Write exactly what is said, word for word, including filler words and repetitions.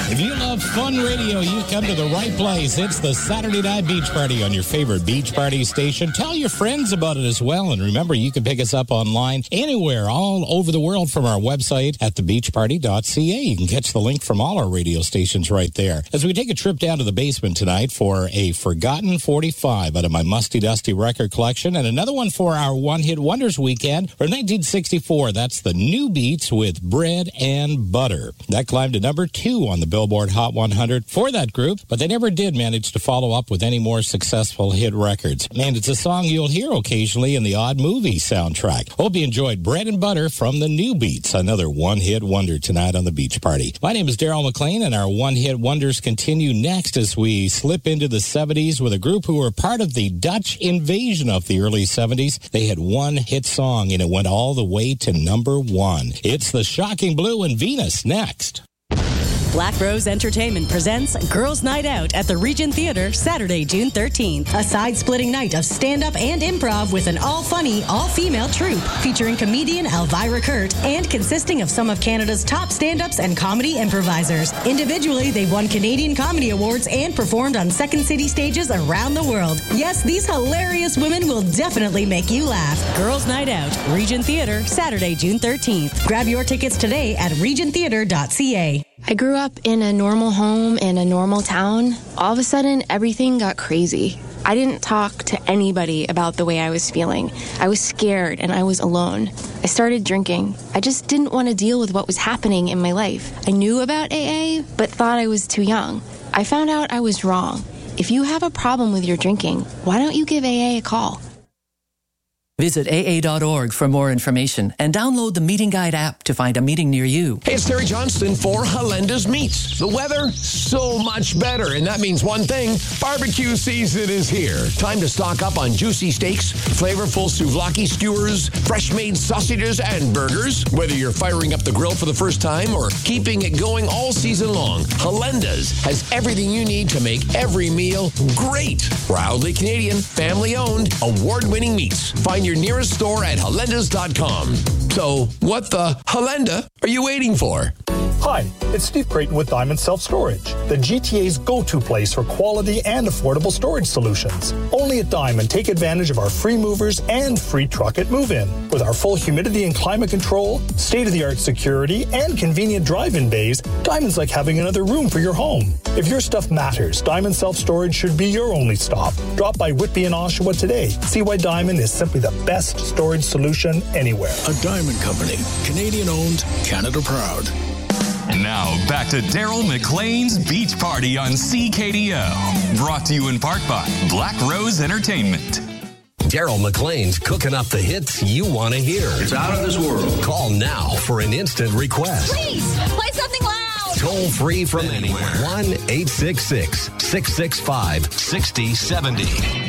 If you love fun radio, you come to the right place. It's the Saturday Night Beach Party on your favorite beach party station. Tell your friends about it as well. And remember, you can pick us up online anywhere, all over the world from our website at the beach party dot c a. You can catch the link from all our radio stations right there. As we take a trip down to the basement tonight for a Forgotten forty-five out of my Musty Dusty record collection, and another one for our One Hit Wonders weekend from nineteen sixty-four. That's the New Beats with Bread and Butter. That climbed to number two on the Billboard Hot one hundred for that group, but they never did manage to follow up with any more successful hit records. And it's a song you'll hear occasionally in the odd movie soundtrack. Hope you enjoyed Bread and Butter from the New Beats, another one-hit wonder tonight on the Beach Party. My name is Daryl McLean, and our one-hit wonders continue next as we slip into the seventies with a group who were part of the Dutch invasion of the early seventies. They had one hit song, and it went all the way to number one. It's the Shocking Blue and Venus next. Black Rose Entertainment presents Girls' Night Out at the Regent Theatre, Saturday, June thirteenth. A side-splitting night of stand-up and improv with an all-funny, all-female troupe featuring comedian Elvira Kurt and consisting of some of Canada's top stand-ups and comedy improvisers. Individually, they've won Canadian Comedy Awards and performed on Second City stages around the world. Yes, these hilarious women will definitely make you laugh. Girls' Night Out, Regent Theatre, Saturday, June thirteenth. Grab your tickets today at regent theatre dot c a. I grew up in a normal home in a normal town. All of a sudden, everything got crazy. I didn't talk to anybody about the way I was feeling. I was scared and I was alone. I started drinking. I just didn't want to deal with what was happening in my life. I knew about A A, but thought I was too young. I found out I was wrong. If you have a problem with your drinking, why don't you give A A a call? Visit A A dot org for more information and download the Meeting Guide app to find a meeting near you. Hey, it's Terry Johnston for Halenda's Meats. The weather, so much better, and that means one thing. Barbecue season is here. Time to stock up on juicy steaks, flavorful souvlaki skewers, fresh-made sausages, and burgers. Whether you're firing up the grill for the first time or keeping it going all season long, Halenda's has everything you need to make every meal great. Proudly Canadian, family-owned, award-winning meats. Find your nearest store at halendas dot com. So, what the Halenda are you waiting for? Hi, it's Steve Creighton with Diamond Self-Storage, the G T A's go-to place for quality and affordable storage solutions. Only at Diamond, take advantage of our free movers and free truck at move-in. With our full humidity and climate control, state-of-the-art security, and convenient drive-in bays, Diamond's like having another room for your home. If your stuff matters, Diamond Self-Storage should be your only stop. Drop by Whitby and Oshawa today. See why Diamond is simply the best storage solution anywhere. A Diamond Company, Canadian-owned, Canada proud. Now, back to Daryl McLean's Beach Party on C K D O. Brought to you in part by Black Rose Entertainment. Daryl McLean's cooking up the hits you want to hear. It's out of this world. Call now for an instant request. Please, play something loud. Toll free from anywhere. one eight six six, six six five, six zero seven zero.